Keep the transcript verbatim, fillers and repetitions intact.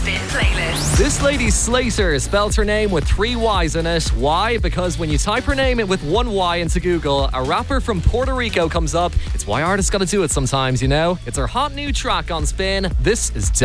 Spin playlist. This lady Slater spells her name with three Y's in it. Why? Because when you type her name with one Y into Google, a rapper from Puerto Rico comes up. It's why artists gotta do it sometimes, you know? It's her hot new track on Spin. This is